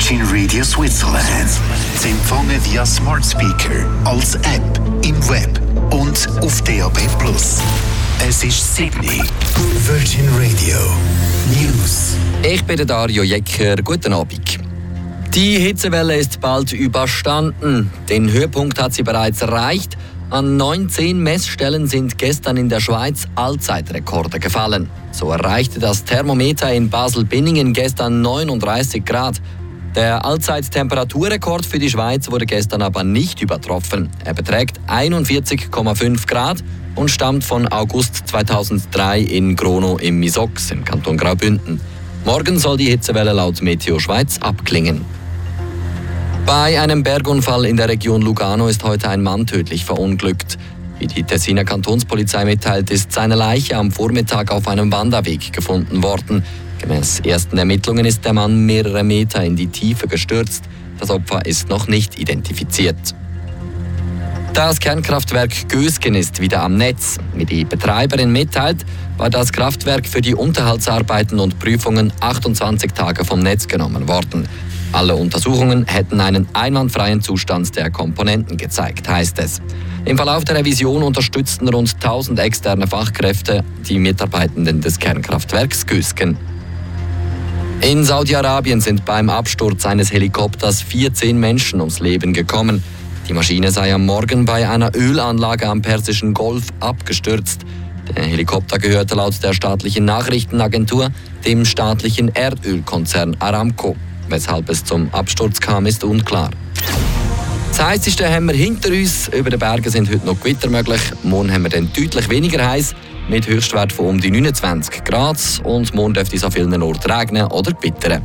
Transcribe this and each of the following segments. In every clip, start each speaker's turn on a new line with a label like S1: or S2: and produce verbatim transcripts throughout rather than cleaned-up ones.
S1: Virgin Radio Switzerland. Sie empfangen via Smart Speaker, als App, im Web und auf D A B plus. Es ist Sydney. Virgin Radio News.
S2: Ich bin der Dario Jecker. Guten Abend. Die Hitzewelle ist bald überstanden. Den Höhepunkt hat sie bereits erreicht. An neunzehn Messstellen sind gestern in der Schweiz Allzeitrekorde gefallen. So erreichte das Thermometer in Basel-Binningen gestern neununddreißig Grad. Der Allzeittemperaturrekord für die Schweiz wurde gestern aber nicht übertroffen. Er beträgt einundvierzig Komma fünf Grad und stammt von August zweitausenddrei in Grono im Misox im Kanton Graubünden. Morgen soll die Hitzewelle laut Meteo Schweiz abklingen. Bei einem Bergunfall in der Region Lugano ist heute ein Mann tödlich verunglückt. Wie die Tessiner Kantonspolizei mitteilt, ist seine Leiche am Vormittag auf einem Wanderweg gefunden worden. Gemäß ersten Ermittlungen ist der Mann mehrere Meter in die Tiefe gestürzt. Das Opfer ist noch nicht identifiziert. Das Kernkraftwerk Gösgen ist wieder am Netz. Wie die Betreiberin mitteilt, war das Kraftwerk für die Unterhaltsarbeiten und Prüfungen achtundzwanzig Tage vom Netz genommen worden. Alle Untersuchungen hätten einen einwandfreien Zustand der Komponenten gezeigt, heißt es. Im Verlauf der Revision unterstützten rund tausend externe Fachkräfte die Mitarbeitenden des Kernkraftwerks Gösgen. In Saudi-Arabien sind beim Absturz eines Helikopters vierzehn Menschen ums Leben gekommen. Die Maschine sei am Morgen bei einer Ölanlage am Persischen Golf abgestürzt. Der Helikopter gehörte laut der staatlichen Nachrichtenagentur dem staatlichen Erdölkonzern Aramco. Weshalb es zum Absturz kam, ist unklar. Das heisseste haben wir hinter uns. Über den Bergen sind heute noch Gewitter möglich. Morgen haben wir dann deutlich weniger heiß, mit Höchstwert von um die neunundzwanzig Grad. Und morgen dürfte es an vielen Orten regnen oder gewittern.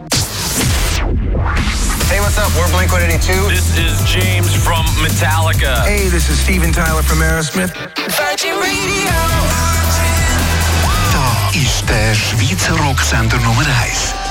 S3: Hey, what's up? We're Blink one eighty-two.
S4: This is James from Metallica.
S3: Hey, this is Steven Tyler from Aerosmith.
S1: Virgin Radio. Da ist der Schweizer Rocksender Nummer eins.